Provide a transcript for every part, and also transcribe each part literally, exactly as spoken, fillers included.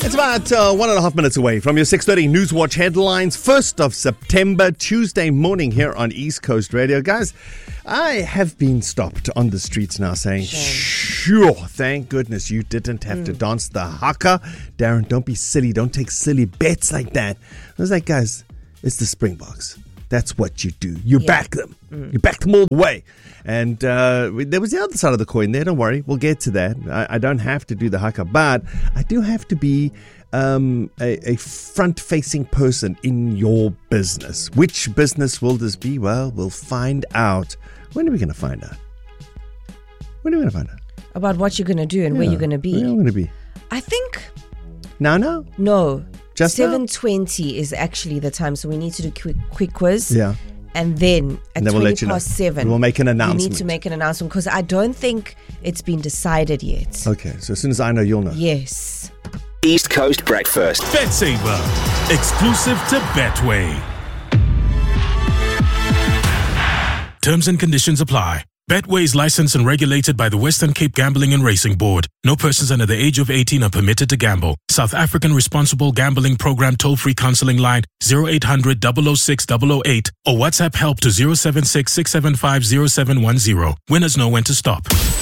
It's about uh, one and a half minutes away from your six thirty Newswatch headlines. first of September, Tuesday morning here on East Coast Radio. Guys, I have been stopped on the streets now saying, sure, thank goodness you didn't have mm. to dance the haka. Darren, don't be silly. Don't take silly bets like that. I was like, guys, it's the Springboks. That's what you do. You yeah. back them. Mm. You back them all the way. And uh, there was the other side of the coin there. Don't worry. We'll get to that. I, I don't have to do the haka, but I do have to be um, a, a front-facing person in your business. Which business will this be? Well, we'll find out. When are we going to find out? When are we going to find out? About what you're going to do and yeah, where you're going to be. Where are we going to be? I think... Now, now? No. Just seven twenty is actually the time, so we need to do quick quick quiz. Yeah. And then at and then twenty we'll let you past know. seven, we'll make an announcement. We need to make an announcement because I don't think it's been decided yet. Okay, so as soon as I know, you'll know. Yes. East Coast Breakfast. BetSaver, exclusive to Betway. Terms and conditions apply. Betway is licensed and regulated by the Western Cape Gambling and Racing Board. No persons under the age of eighteen are permitted to gamble. South African Responsible Gambling Program toll-free counseling line zero eight hundred, double oh six, double oh eight or WhatsApp help to zero seven six, six seven five, zero seven one zero. Winners know when to stop.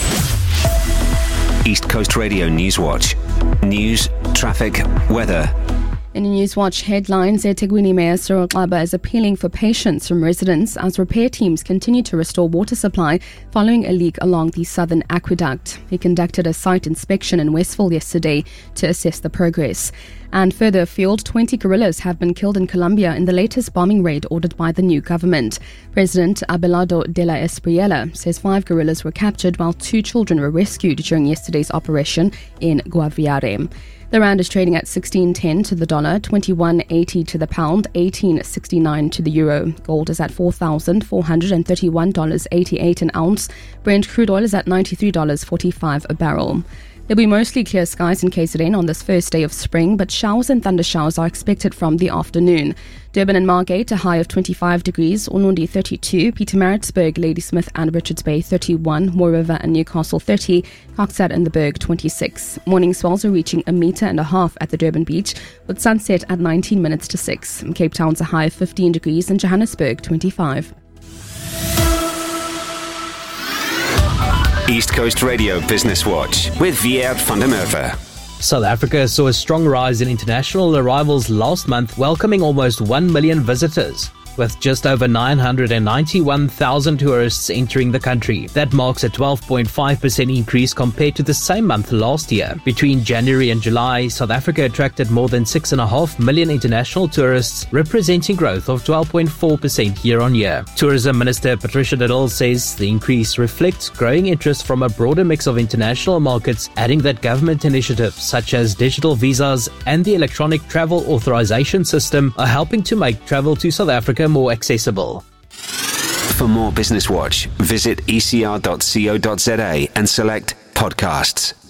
East Coast Radio Newswatch. News, traffic, weather. In the Newswatch headlines, eThekwini Mayor Cyril Xaba is appealing for patience from residents as repair teams continue to restore water supply following a leak along the southern aqueduct. He conducted a site inspection in Westville yesterday to assess the progress. And further afield, twenty guerrillas have been killed in Colombia in the latest bombing raid ordered by the new government. President Abelardo de la Espriella says five guerrillas were captured while two children were rescued during yesterday's operation in Guaviare. The rand is trading at sixteen ten to the dollar, twenty-one eighty to the pound, eighteen sixty-nine to the euro. Gold is at four thousand four hundred thirty-one dollars and eighty-eight cents an ounce. Brent crude oil is at ninety-three dollars and forty-five cents a barrel. There'll be mostly clear skies in K Z N on this first day of spring, but showers and thunder showers are expected from the afternoon. Durban and Margate, a high of twenty-five degrees, Unundi thirty-two, Pietermaritzburg, Ladysmith and Richards Bay thirty-one, Moore River and Newcastle thirty, Kokstad and the Berg twenty-six. Morning swells are reaching a metre and a half at the Durban beach, with sunset at nineteen minutes to six. Cape Town's a high of fifteen degrees and Johannesburg twenty-five. East Coast Radio Business Watch with Viert van der Merwe. South Africa saw a strong rise in international arrivals last month, welcoming almost one million visitors, with just over nine hundred ninety-one thousand tourists entering the country. That marks a twelve point five percent increase compared to the same month last year. Between January and July, South Africa attracted more than six point five million international tourists, representing growth of twelve point four percent year-on-year. Tourism Minister Patricia de Lille says the increase reflects growing interest from a broader mix of international markets, adding that government initiatives such as digital visas and the electronic travel authorization system are helping to make travel to South Africa more accessible. For more Business Watch, visit e c r dot co dot za and select podcasts.